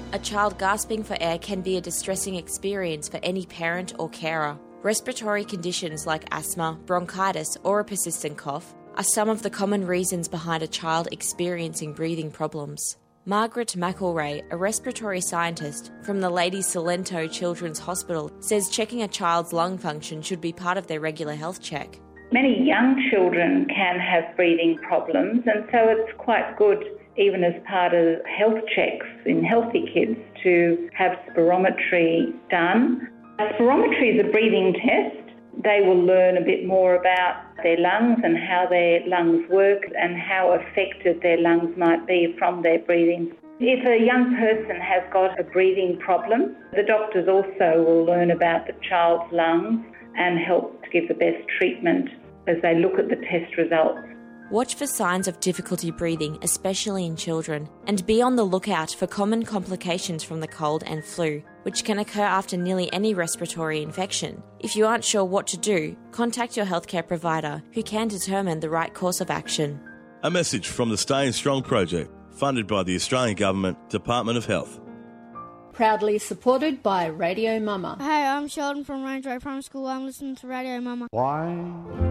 A child gasping for air can be a distressing experience for any parent or carer. Respiratory conditions like asthma, bronchitis, or a persistent cough are some of the common reasons behind a child experiencing breathing problems. Margaret McElray, a respiratory scientist from the Lady Cilento Children's Hospital, says checking a child's lung function should be part of their regular health check. Many young children can have breathing problems, and so it's quite good, even as part of health checks in healthy kids, to have spirometry done. Spirometry is a breathing test. They will learn a bit more about their lungs and how their lungs work and how affected their lungs might be from their breathing. If a young person has got a breathing problem, the doctors also will learn about the child's lungs and help to give the best treatment as they look at the test results. Watch for signs of difficulty breathing, especially in children, and be on the lookout for common complications from the cold and flu, which can occur after nearly any respiratory infection. If you aren't sure what to do, contact your healthcare provider, who can determine the right course of action. A message from the Staying Strong project, funded by the Australian Government, Department of Health. Proudly supported by Radio Mama. Hey, I'm Sheldon from Range Road Primary School. I'm listening to Radio Mama. Why?